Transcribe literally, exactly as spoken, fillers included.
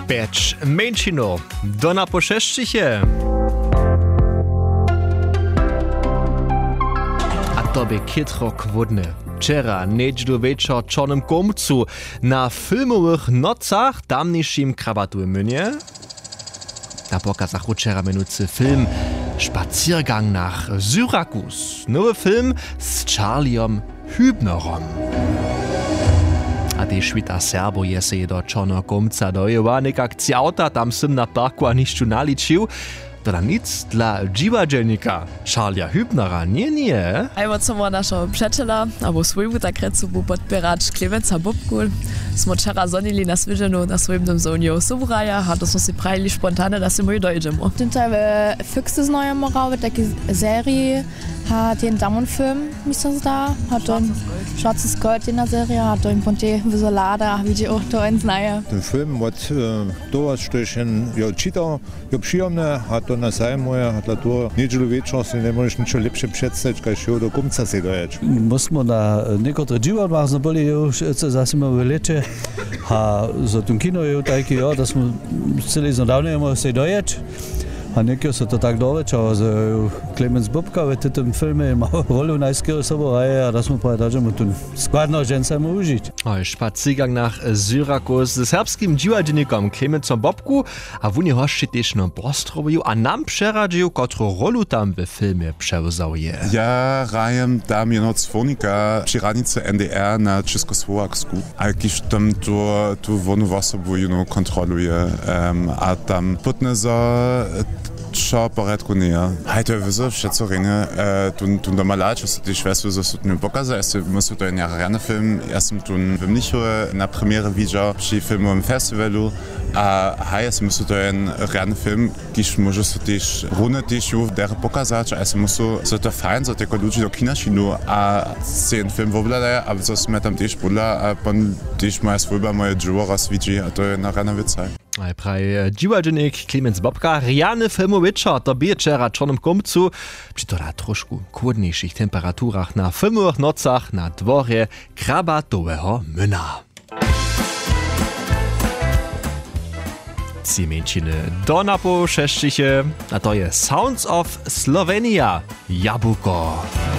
Pecz Menšino, Dona po šešćiche. A tobie kitrok wodny. Wczera, niedzielu wieczór w Czarnym Komcu, na filmowych nocach tamniejszym krabatu Mynie. Na pokazach wczera minuty film Spaziergang nach Syrakus. Nowy film z Charliem Hübnerom. A ty švita Serbo je se do Čorného Komca dojewa, nekak ciauta tam sem na parku a nišću naličił. To nic dla dziwadzielnika Charlia Hübnera nie nie. Ajmo co naszego przyjaciela, albo swojemu tak recu był podpieracz Klemenca Bobkul. Smo wczera zonili na Swyżenu na swoim dom zonio Soburaja, a to są si prajli spontane, da si mój dojdziemy. Tutaj Füchse z neue Morau, takie serii, hat den Damen-Film, misst das da, hat dann Schwarzes Gold in der Serie, hat dann Ponte Visolada, wie die auch da ins Neue. Den Film, was dort stöchen, ja, czytał, ja przyjemne, hat dann na Sejmoje, hat latur, niedzielu wieczór, si nie możesz niczego lepsze przedstawić, kaj się do Komca se dojeć. Musimy na niektóre dziwat machen, byli już, co zase mamy lecie, a za tym kino je taki, ja, dass wir celi so dawno immer se dojeć. A niekto sa to tak dovečal, že Klemens Bobka v tom filme má rolu najského Soberaje a da sme povedali, že mu tu skladno žen sa mu užiť. Oj, Spaziergang nach Syrakus z serbskim dziwadziennikom Klemencom Bobku, a w niej hoszczy też na Bostrowiu, a nam przeradził, kotru rolu tam w filmie przełzał je. Ja rajem tam jedno dzwonika przy ranicy N D R na Českosłowaksku, a jakiś tam tu, tu wonu osobu you kontroluje, um, a tam putne za čo poredku nie. Hej, to je vizo všetko rejne. Tu do malač, že ty švesu za sutnú pokaza. Ja som musel to je nejaký film. Ja som tu v Mnichove na premiére videl pri filmovom festivalu. A hej, ja som musel to je reálny film, když môžu sa tiež rune tiež ju der pokazať. A ja som musel sa to fajn, za teko ľudí do kina šinu a si ten film vobľadajú. A so sme tam tiež podľa a pon tiež moja svojba, moje džuvora svidí. A to je na reálna vec. Aj praj dziwadziennik Klemens Bobka, riany filmowicza, to bie wczera w Czarnym Komcu, przy to na troszkę chłodniejszych temperaturach na filmowych nocach na dworze krabatowego Myna. Ciemenčiny Dona po šešćiche, a to je Sounds of Slovenia, Jabuko.